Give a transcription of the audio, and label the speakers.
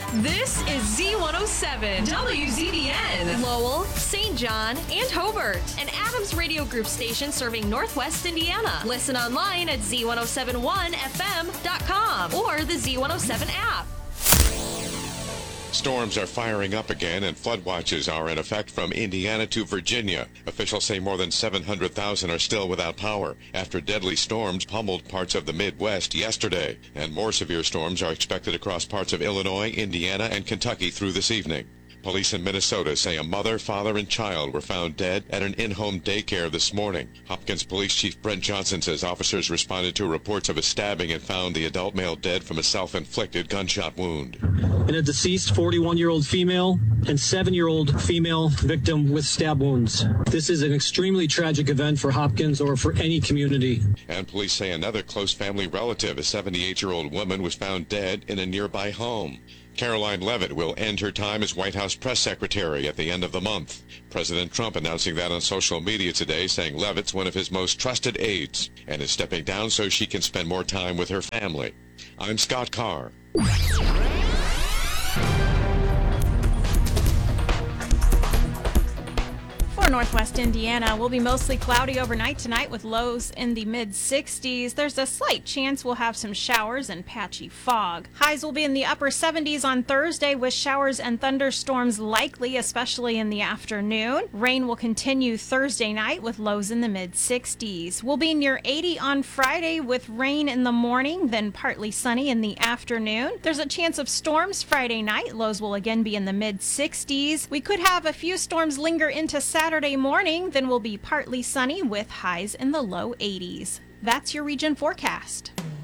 Speaker 1: This is Z107, WZBN, Lowell, St. John, and Hobart, an Adams Radio Group station serving Northwest Indiana. Listen online at z1071fm.com or the Z107 app.
Speaker 2: Storms are firing up again and flood watches are in effect from Indiana to Virginia. Officials say more than 700,000 are still without power after deadly storms pummeled parts of the Midwest yesterday. And more severe storms are expected across parts of Illinois, Indiana, and Kentucky through this evening. Police in Minnesota say a mother, father, and child were found dead at an in-home daycare this morning. Hopkins Police Chief Brent Johnson says officers responded to reports of a stabbing and found the adult male dead from a self-inflicted gunshot wound.
Speaker 3: And a deceased 41-year-old female and 7-year-old female victim with stab wounds. This is an extremely tragic event for Hopkins or for any community.
Speaker 2: And police say another close family relative, a 78-year-old woman, was found dead in a nearby home. Caroline Leavitt will end her time as White House press secretary at the end of the month. President Trump announcing that on social media today, saying Leavitt's one of his most trusted aides and is stepping down so she can spend more time with her family. I'm Scott Carr.
Speaker 4: Northwest Indiana will be mostly cloudy overnight tonight with lows in the mid-60s. There's a slight chance we'll have some showers and patchy fog. Highs will be in the upper 70s on Thursday with showers and thunderstorms likely, especially in the afternoon. Rain will continue Thursday night with lows in the mid-60s. We'll be near 80 on Friday with rain in the morning, then partly sunny in the afternoon. There's a chance of storms Friday night. Lows will again be in the mid-60s. We could have a few storms linger into Saturday morning, then we'll be partly sunny with highs in the low 80s. That's your region forecast.